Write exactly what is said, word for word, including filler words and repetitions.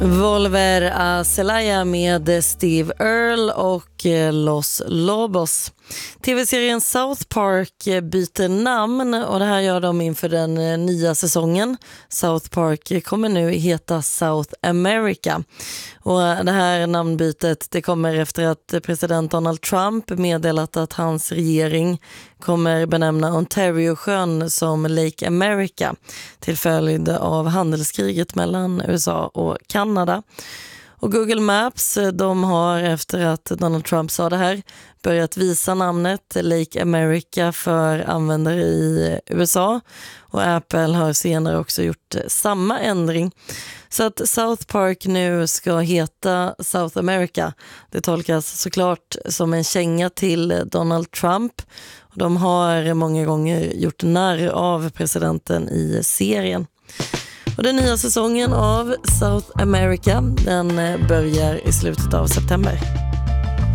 Volver a Celaya med Steve Earle och Los Lobos. T V-serien South Park byter namn och det här gör de inför den nya säsongen. South Park kommer nu heta South America. Och det här namnbytet det kommer efter att president Donald Trump meddelat att hans regering kommer benämna Ontario-sjön som Lake America till följd av handelskriget mellan U S A och Kanada. Och Google Maps de har efter att Donald Trump sa det här börjat visa namnet Lake America för användare i U S A. Och Apple har senare också gjort samma ändring. Så att South Park nu ska heta South America. Det tolkas såklart som en känga till Donald Trump. De har många gånger gjort narr av presidenten i serien. Och den nya säsongen av South America den börjar i slutet av september.